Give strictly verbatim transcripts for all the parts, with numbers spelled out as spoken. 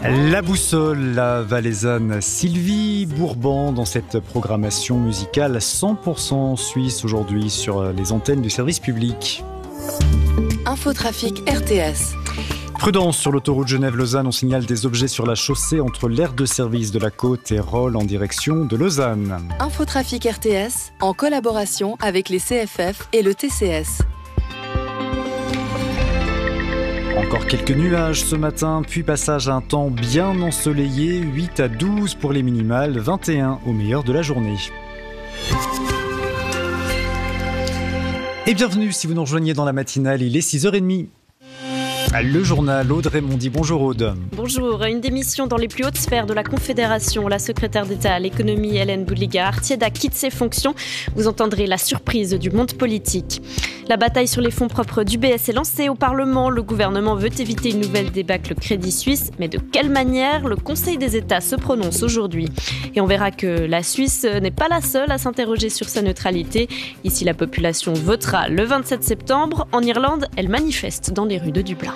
La boussole, la valaisanne Sylvie Bourban dans cette programmation musicale cent pour cent suisse aujourd'hui sur les antennes du service public. Infotrafic R T S. Prudence sur l'autoroute Genève-Lausanne, on signale des objets sur la chaussée entre l'aire de service de la Côte et Rolle en direction de Lausanne. Infotrafic R T S en collaboration avec les C F F et le T C S. Encore quelques nuages ce matin, puis passage à un temps bien ensoleillé, huit à douze pour les minimales, vingt et un au meilleur de la journée. Et bienvenue si vous nous rejoignez dans la matinale, il est six heures trente. Le journal, Aude Raymondi. Bonjour Aude. Bonjour. Une démission dans les plus hautes sphères de la Confédération. La secrétaire d'État à l'économie, Hélène Boudliga-Artieda, quitte ses fonctions. Vous entendrez la surprise du monde politique. La bataille sur les fonds propres d'U B S est lancée au Parlement. Le gouvernement veut éviter une nouvelle débâcle Crédit Suisse. Mais de quelle manière ? Le Conseil des États se prononce aujourd'hui. Et on verra que la Suisse n'est pas la seule à s'interroger sur sa neutralité. Ici, la population votera le vingt-sept septembre. En Irlande, elle manifeste dans les rues de Dublin.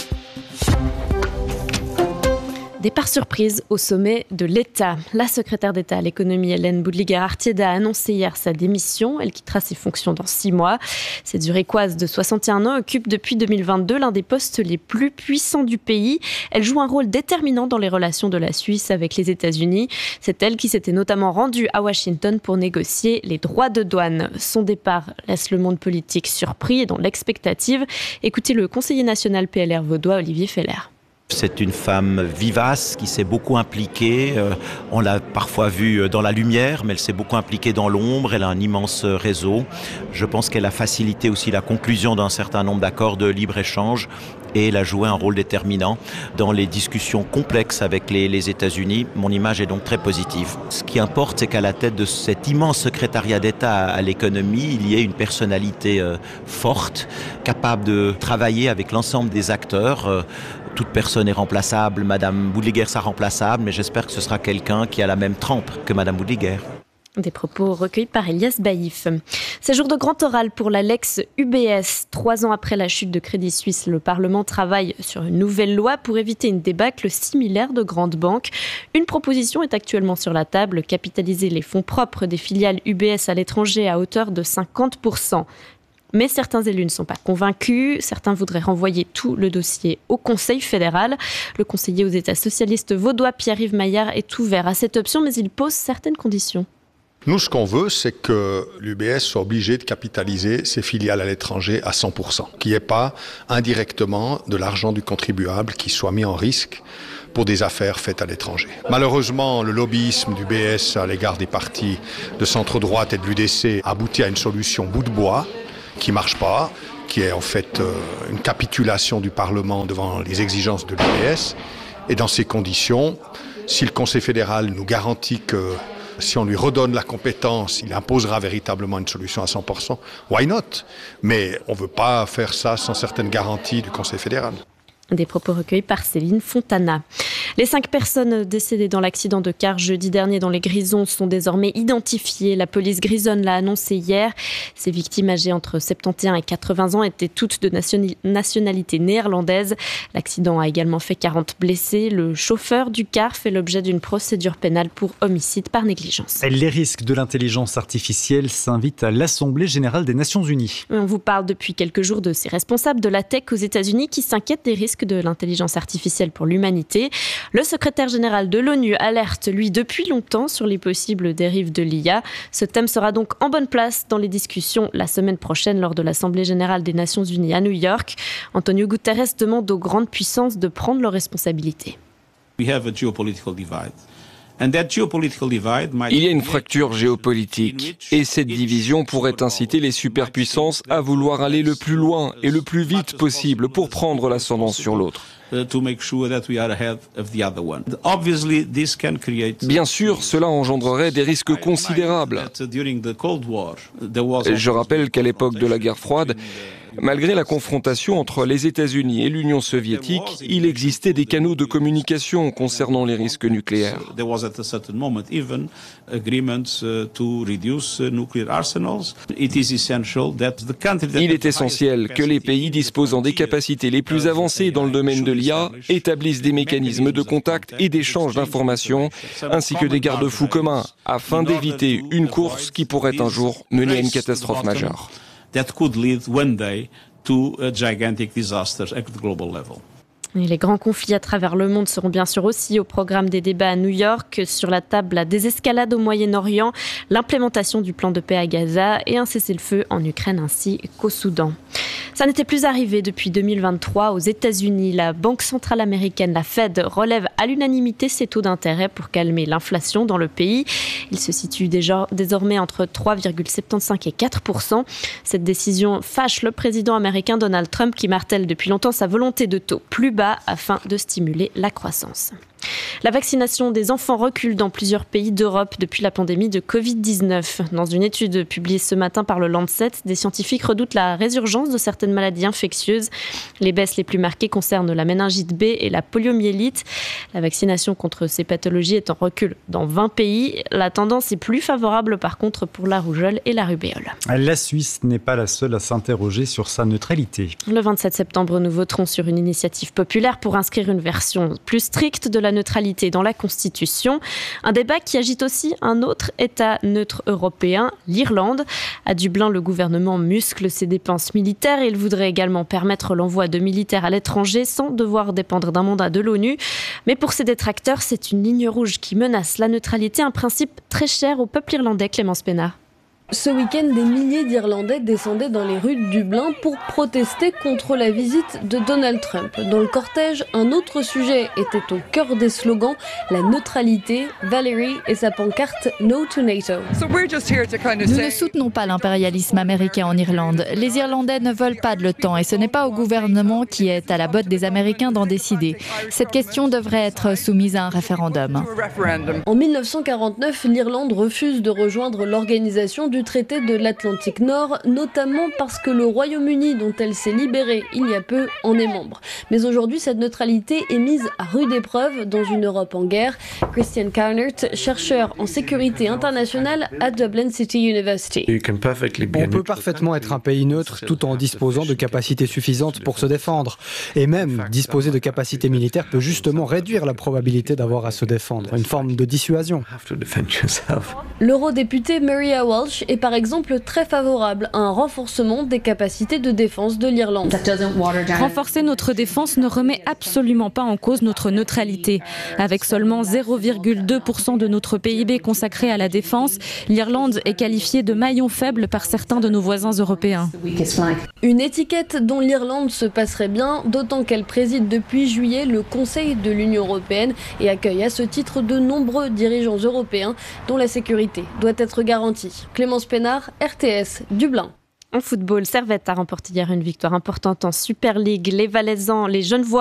Départ surprise au sommet de l'État. La secrétaire d'État à l'économie, Hélène Boudliga-Artieda, a annoncé hier sa démission. Elle quittera ses fonctions dans six mois. Cette Zurichoise de soixante et un ans occupe depuis deux mille vingt-deux l'un des postes les plus puissants du pays. Elle joue un rôle déterminant dans les relations de la Suisse avec les États-Unis. C'est elle qui s'était notamment rendue à Washington pour négocier les droits de douane. Son départ laisse le monde politique surpris et dans l'expectative. Écoutez le conseiller national P L R vaudois, Olivier Feller. C'est une femme vivace qui s'est beaucoup impliquée. Euh, on l'a parfois vue dans la lumière, mais elle s'est beaucoup impliquée dans l'ombre. Elle a un immense réseau. Je pense qu'elle a facilité aussi la conclusion d'un certain nombre d'accords de libre-échange et elle a joué un rôle déterminant dans les discussions complexes avec les, les États-Unis. Mon image est donc très positive. Ce qui importe, c'est qu'à la tête de cet immense secrétariat d'État à l'économie, il y ait une personnalité euh, forte, capable de travailler avec l'ensemble des acteurs. Euh, Toute personne est remplaçable, Madame Boudliger sera remplaçable, mais j'espère que ce sera quelqu'un qui a la même trempe que Madame Boudliger. Des propos recueillis par Elias Baïf. C'est jour de grand oral pour la Lex U B S. Trois ans après la chute de Crédit Suisse, le Parlement travaille sur une nouvelle loi pour éviter une débâcle similaire de grandes banques. Une proposition est actuellement sur la table, capitaliser les fonds propres des filiales U B S à l'étranger à hauteur de cinquante pour cent. Mais certains élus ne sont pas convaincus. Certains voudraient renvoyer tout le dossier au Conseil fédéral. Le conseiller aux États socialistes vaudois, Pierre-Yves Maillard, est ouvert à cette option, mais il pose certaines conditions. Nous, ce qu'on veut, c'est que l'U B S soit obligé de capitaliser ses filiales à l'étranger à cent pour cent. Qu'il n'y ait pas indirectement de l'argent du contribuable qui soit mis en risque pour des affaires faites à l'étranger. Malheureusement, le lobbyisme du B S à l'égard des partis de centre-droite et de l'U D C aboutit à une solution bout de bois qui ne marche pas, qui est en fait euh, une capitulation du Parlement devant les exigences de l'U B S. Et dans ces conditions, si le Conseil fédéral nous garantit que si on lui redonne la compétence, il imposera véritablement une solution à cent pour cent, why not ? Mais on ne veut pas faire ça sans certaines garanties du Conseil fédéral. Des propos recueillis par Céline Fontana. Les cinq personnes décédées dans l'accident de car jeudi dernier dans les Grisons sont désormais identifiées. La police grisonne l'a annoncé hier. Ces victimes âgées entre soixante et onze et quatre-vingts ans étaient toutes de nationalité néerlandaise. L'accident a également fait quarante blessés. Le chauffeur du car fait l'objet d'une procédure pénale pour homicide par négligence. Les risques de l'intelligence artificielle s'invitent à l'Assemblée générale des Nations unies. On vous parle depuis quelques jours de ces responsables de la tech aux États-Unis qui s'inquiètent des risques de l'intelligence artificielle pour l'humanité. Le secrétaire général de l'ONU alerte, lui, depuis longtemps sur les possibles dérives de l'I A. Ce thème sera donc en bonne place dans les discussions la semaine prochaine lors de l'Assemblée générale des Nations unies à New York. Antonio Guterres demande aux grandes puissances de prendre leurs responsabilités. We have a geopolitical divide. And that geopolitical divide might... Il y a une fracture géopolitique et cette division pourrait inciter les superpuissances à vouloir aller le plus loin et le plus vite possible pour prendre l'ascendant sur l'autre. Bien sûr, cela engendrerait des risques considérables. Je rappelle qu'à l'époque de la guerre froide, Malgré la confrontation entre les États-Unis et l'Union soviétique, il existait des canaux de communication concernant les risques nucléaires. Il est essentiel que les pays disposant des capacités les plus avancées dans le domaine de l'I A établissent des mécanismes de contact et d'échange d'informations, ainsi que des garde-fous communs, afin d'éviter une course qui pourrait un jour mener à une catastrophe majeure. Et les grands conflits à travers le monde seront bien sûr aussi au programme des débats à New York. Sur la table, la désescalade au Moyen-Orient, l'implémentation du plan de paix à Gaza et un cessez-le-feu en Ukraine ainsi qu'au Soudan. Ça n'était plus arrivé depuis deux mille vingt-trois. Aux États-Unis, la Banque centrale américaine, la Fed, relève à l'unanimité ses taux d'intérêt pour calmer l'inflation dans le pays. Il se situe déjà désormais entre trois virgule soixante-quinze et quatre pour cent. Cette décision fâche le président américain Donald Trump qui martèle depuis longtemps sa volonté de taux plus bas afin de stimuler la croissance. La vaccination des enfants recule dans plusieurs pays d'Europe depuis la pandémie de covid dix-neuf. Dans une étude publiée ce matin par le Lancet, des scientifiques redoutent la résurgence de certaines maladies infectieuses. Les baisses les plus marquées concernent la méningite B et la poliomyélite. La vaccination contre ces pathologies est en recul dans vingt pays. La tendance est plus favorable par contre pour la rougeole et la rubéole. La Suisse n'est pas la seule à s'interroger sur sa neutralité. Le vingt-sept septembre, nous voterons sur une initiative populaire pour inscrire une version plus stricte de la neutralité dans la Constitution. Un débat qui agite aussi un autre État neutre européen, l'Irlande. À Dublin, le gouvernement muscle ses dépenses militaires. Il voudrait également permettre l'envoi de militaires à l'étranger sans devoir dépendre d'un mandat de l'ONU. Mais pour ses détracteurs, c'est une ligne rouge qui menace la neutralité, un principe très cher au peuple irlandais, Clémence Pénard. Ce week-end, des milliers d'Irlandais descendaient dans les rues de Dublin pour protester contre la visite de Donald Trump. Dans le cortège, un autre sujet était au cœur des slogans, la neutralité. Valérie et sa pancarte « No to NATO ». Nous ne soutenons pas l'impérialisme américain en Irlande. Les Irlandais ne veulent pas de l'OTAN et ce n'est pas au gouvernement qui est à la botte des Américains d'en décider. Cette question devrait être soumise à un référendum. En mille neuf cent quarante-neuf, l'Irlande refuse de rejoindre l'organisation du traité de l'Atlantique Nord, notamment parce que le Royaume-Uni, dont elle s'est libérée il y a peu, en est membre. Mais aujourd'hui, cette neutralité est mise à rude épreuve dans une Europe en guerre. Christian Carnert, chercheur en sécurité internationale à Dublin City University. On peut parfaitement être un pays neutre tout en disposant de capacités suffisantes pour se défendre. Et même, disposer de capacités militaires peut justement réduire la probabilité d'avoir à se défendre, une forme de dissuasion. L'eurodéputée Maria Walsh est par exemple très favorable à un renforcement des capacités de défense de l'Irlande. Renforcer notre défense ne remet absolument pas en cause notre neutralité. Avec seulement zéro virgule deux pour cent de notre P I B consacré à la défense, l'Irlande est qualifiée de maillon faible par certains de nos voisins européens. Une étiquette dont l'Irlande se passerait bien, d'autant qu'elle préside depuis juillet le Conseil de l'Union européenne et accueille à ce titre de nombreux dirigeants européens dont la sécurité doit être garantie. Clémence Pénard, R T S, Dublin. En football, Servette a remporté hier une victoire importante en Super League. Les Valaisans, les Genevois